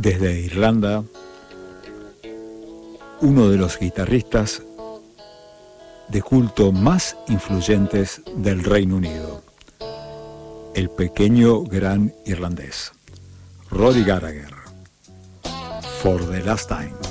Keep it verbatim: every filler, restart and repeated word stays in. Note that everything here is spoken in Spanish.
Desde Irlanda, uno de los guitarristas de culto más influyentes del Reino Unido, el pequeño gran irlandés, Rory Gallagher, For the Last Time.